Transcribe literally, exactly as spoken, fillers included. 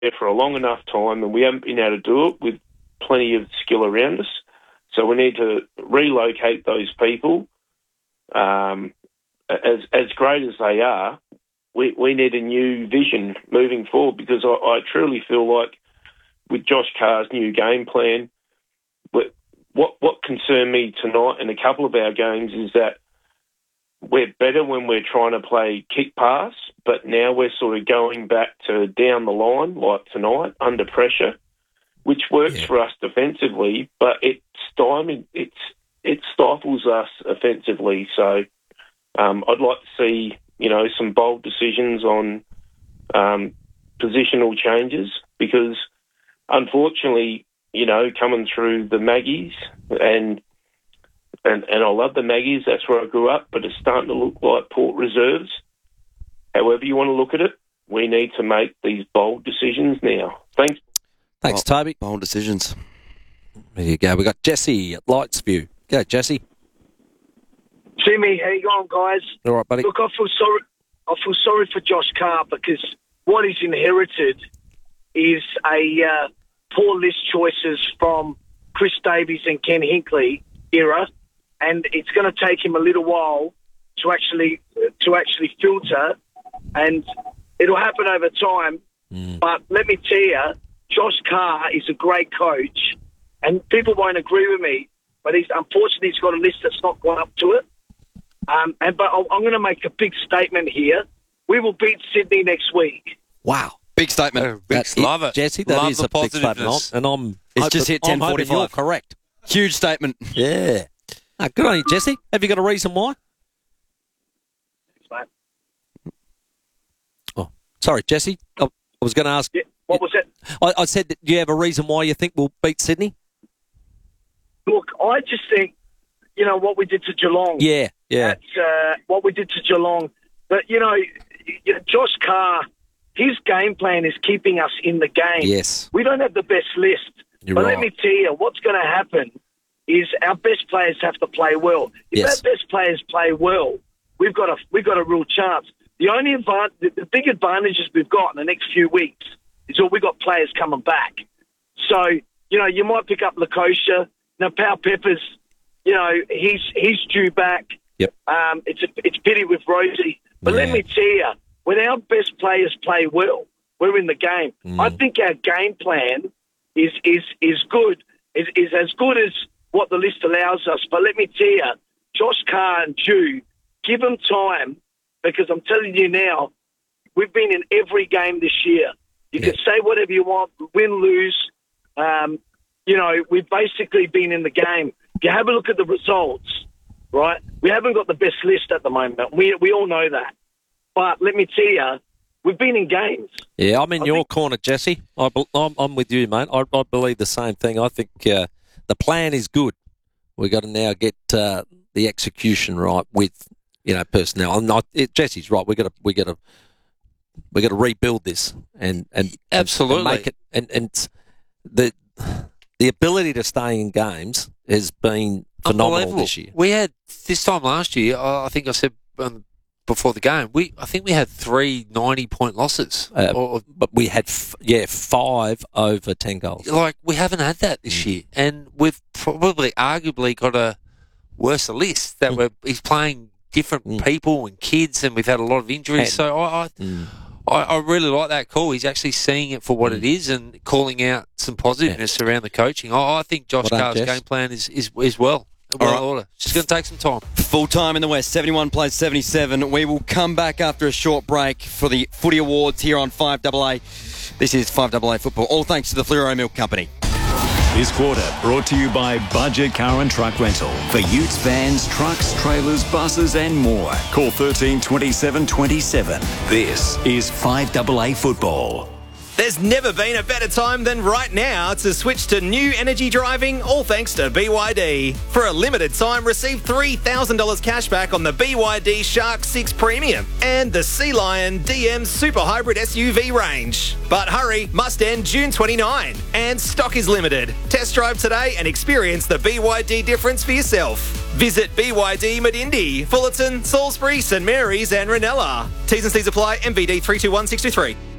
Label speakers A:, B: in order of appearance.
A: there for a long enough time, and we haven't been able to do it with plenty of skill around us. So we need to relocate those people. Um, as as great as they are, we, we need a new vision moving forward, because I, I truly feel like with Josh Carr's new game plan, what what concerned me tonight in a couple of our games is that we're better when we're trying to play kick pass, but now we're sort of going back to down the line, like tonight, under pressure, which works yeah. for us defensively, but it stymied, it's, it stifles us offensively. So um, I'd like to see, you know, some bold decisions on um, positional changes, because unfortunately, you know, coming through the Maggies, and and and I love the Maggies, that's where I grew up, but it's starting to look like Port Reserves. However you want to look at it, we need to make these bold decisions now. Thanks.
B: Thanks, Toby.
C: Bold decisions.
B: There you go. We got Jesse at Lightsview. Go, Jesse.
D: Jimmy, how you going, guys?
B: All right, buddy.
D: Look, I feel sorry. I feel sorry for Josh Carr, because what he's inherited is a uh, poor list choices from Chris Davies and Ken Hinkley era, and it's going to take him a little while to actually to actually filter, and it'll happen over time. Mm. But let me tell you, Josh Carr is a great coach, and people won't agree with me, but he's unfortunately he's got a list that's not gone up to it. Um, and but I'm going to make a big statement here. We will beat Sydney next week.
C: Wow. Big statement.
B: Oh, big, love it. Jesse, that
C: love
B: is
C: the
B: a big statement. And I'm
C: it's just hit ten forty-five.
B: You're correct.
C: Huge statement.
B: Yeah. Ah, good on you, Jesse. Have you got a reason why?
D: Thanks, mate.
B: Oh, sorry, Jesse. I, I was going to ask.
D: Yeah, what was it?
B: I, I said, do you have a reason why you think we'll beat Sydney?
D: Look, I just think, you know, what we did to Geelong.
B: Yeah, yeah.
D: That's, uh, what we did to Geelong. But, you know, Josh Carr, his game plan is keeping us in the game.
B: Yes.
D: We don't have the best list.
B: You're
D: but
B: right.
D: let me tell you, what's going to happen is our best players have to play well. If
B: Yes.
D: our best players play well, we've got a we've got a real chance. The only advantage, the, the big advantages we've got in the next few weeks is that we've got players coming back. So, you know, you might pick up Lukosha. Now, Pau Peppers, you know, he's he's due back.
B: Yep.
D: Um, it's a it's pity with Rosie. But
B: Yeah.
D: let me tell you, when our best players play well, we're in the game.
B: Mm.
D: I think our game plan is is is good, is is as good as what the list allows us. But let me tell you, Josh Carr and Jew, give them time, because I'm telling you now, we've been in every game this year. You
B: Yeah.
D: can say whatever you want, win, lose. Um, you know, we've basically been in the game. If you have a look at the results, right, we haven't got the best list at the moment. We we all know that. But let me tell you, we've been in games.
B: Yeah, I'm in
D: I
B: your
D: think-
B: corner, Jesse. I, be- I'm, I'm with you, mate. I, I believe the same thing. I think uh, the plan is good. We've got to now get uh, the execution right with, you know, personnel. I'm not, it, Jesse's right. We've got to we got to we got to rebuild this and and
C: Absolutely.
B: and make it. And and the the ability to stay in games has been phenomenal
C: Unbelievable.
B: this year.
C: We had, this time last year, I I think I said um, before the game, we I think we had three ninety-point losses.
B: Uh,
C: or,
B: but we had, f- yeah, five over ten goals.
C: like, we haven't had that this year. And we've probably arguably got a worse list that
B: Mm.
C: we're, he's playing different
B: Mm.
C: people and kids, and we've had a lot of injuries.
B: And-
C: so I, I,
B: Mm.
C: I, I really like that call. He's actually seeing it for what
B: Mm.
C: it is and calling out some positiveness around the coaching. I, I think Josh
B: Well done,
C: Carr's
B: Jess.
C: game plan is, is, is well. Well
E: All right.
C: order. It's just going to take some time.
E: Full time in the West, seventy-one plays seventy-seven. We will come back after a short break for the Footy Awards here on five A A. This is five A A Football, all thanks to the Fleuro Milk Company.
F: This quarter brought to you by Budget Car and Truck Rental. For utes, vans, trucks, trailers, buses and more. Call thirteen twenty-seven twenty-seven. This is five A A Football.
G: There's never been a better time than right now to switch to new energy driving, all thanks to B Y D. For a limited time, receive three thousand dollars cash back on the B Y D Shark six Premium and the Sea Lion D M Super Hybrid S U V range. But hurry, must end June twenty-ninth, and stock is limited. Test drive today and experience the B Y D difference for yourself. Visit B Y D Medindi, Fullerton, Salisbury, St Mary's and Ranella. T's and C's apply. M V D three two one six two three.